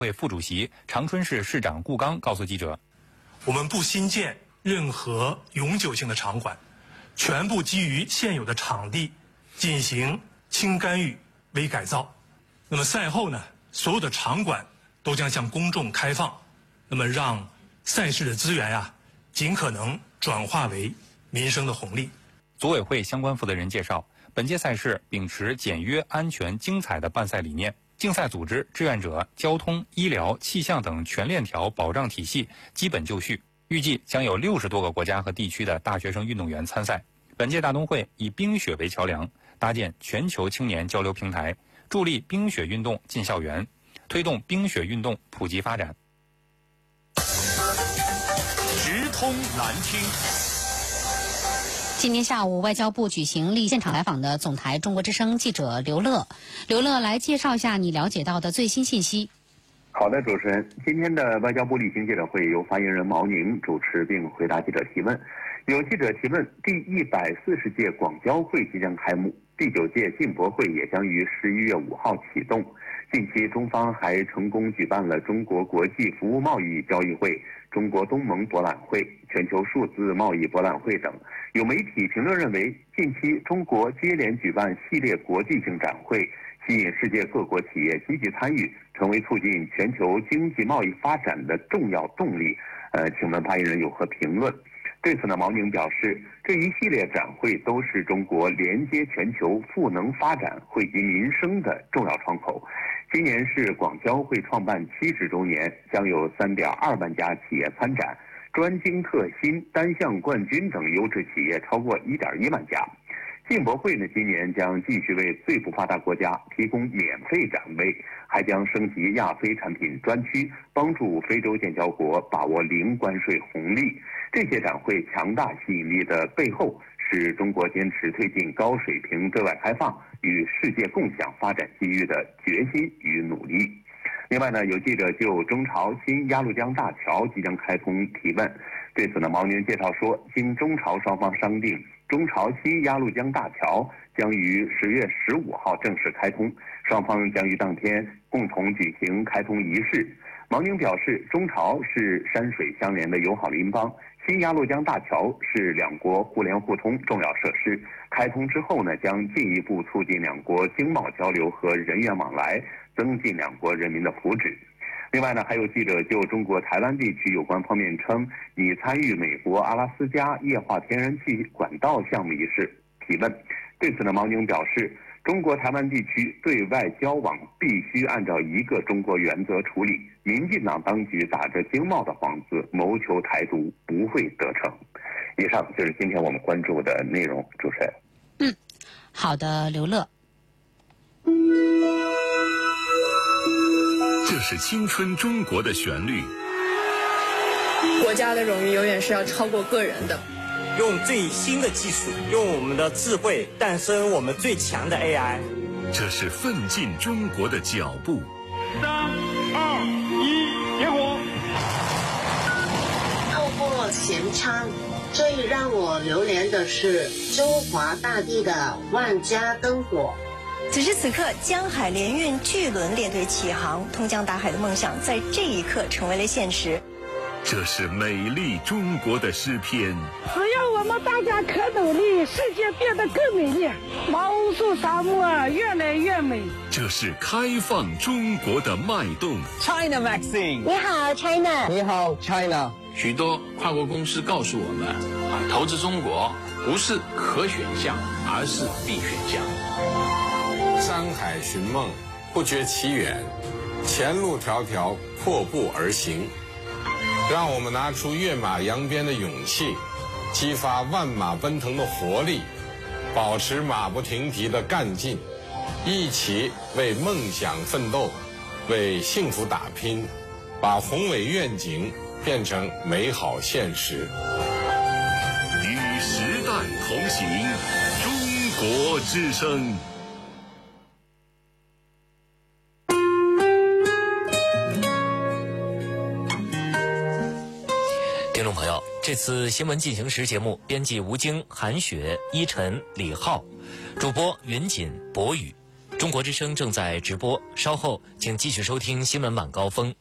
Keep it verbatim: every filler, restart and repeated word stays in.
会副主席、长春市市长顾刚告诉记者：“ 我们不新建任何永久性的场馆，全部基于现有的场地进行轻干预、微改造。那么赛后呢，所有的场馆都将向公众开放，那么让赛事的资源呀、啊，尽可能转化为民生的红利。” 组委会相关负责人介绍，本届赛事秉持简约、安全、精彩的办赛理念，竞赛组织、志愿者、交通、医疗、气象等全链条保障体系基本就绪。预计将有六十多个国家和地区的大学生运动员参赛。本届大冬会以冰雪为桥梁，搭建全球青年交流平台，助力冰雪运动进校园，推动冰雪运动普及发展。 直通南听。 今天下午，外交部举行例现场采访的总台中国之声记者刘乐。刘乐来介绍一下你了解到的最新信息。 好的，主持人，今天的外交部例行记者会由发言人毛宁主持并回答记者提问。有记者提问，第一百四十届广交会即将开幕，第九届进博会也将于十一月五号启动。近期，中方还成功举办了中国国际服务贸易交易会、中国东盟博览会、全球数字贸易博览会等。有媒体评论认为，近期中国接连举办系列国际性展会，吸引世界各国企业积极参与，成为促进全球经济贸易发展的重要动力。呃，请问发言人有何评论？对此呢，毛宁表示，这一系列展会都是中国连接全球赋能发展、惠及民生的重要窗口。今年是广交会创办七十周年，将有三点二万家企业参展，专精特新、单项冠军等优质企业超过一点一万家。进博会呢，今年将继续为最不发达国家提供免费展位，还将升级亚非产品专区，帮助非洲建交国把握零关税红利。这些展会强大吸引力的背后，是中国坚持推进高水平对外开放与世界共享发展机遇的决心与努力。另外呢，有记者就中朝新鸭绿江大桥即将开通提问。对此呢，毛宁介绍说，经中朝双方商定，中朝新鸭绿江大桥将于十月十五号正式开通，双方将于当天共同举行开通仪式。毛宁表示，中朝是山水相连的友好邻邦，新鸭绿江大桥是两国互联互通重要设施，开通之后呢，将进一步促进两国经贸交流和人员往来，增进两国人民的福祉。另外呢，还有记者就中国台湾地区有关方面称拟参与美国阿拉斯加液化天然气管道项目一事提问。对此呢，毛宁表示，中国台湾地区对外交往必须按照一个中国原则处理，民进党当局打着经贸的幌子谋求台独不会得逞。以上就是今天我们关注的内容，主持人。 嗯，好的，刘乐。 这是青春中国的旋律。 国家的荣誉永远是要超过个人的。 用最新的技术，用我们的智慧诞生我们最强的 A I。 这是奋进中国的脚步。 三二一，点火！ 透过弦唱，最让我流连的是中华大地的万家灯火。 此时此刻，江海联运巨轮列队起航，通江达海的梦想在这一刻成为了现实。 这是美丽中国的诗篇。 只要我们大家可努力，世界变得更美丽，毛乌素沙漠越来越美。 这是开放中国的脉动。 China Vaccine。 你好 China。 你好 China。 许多跨国公司告诉我们，啊，投资中国不是可选项，而是必选项。 山海寻梦，不觉其远，前路迢迢，迫步而行。让我们拿出跃马扬鞭的勇气，激发万马奔腾的活力，保持马不停蹄的干劲，一起为梦想奋斗，为幸福打拼，把宏伟愿景变成美好现实。 与时代同行，中国之声。 听众朋友，这次新闻进行时节目编辑吴京、韩雪、依晨、李浩，主播云锦、博宇。 中国之声正在直播，稍后请继续收听新闻晚高峰。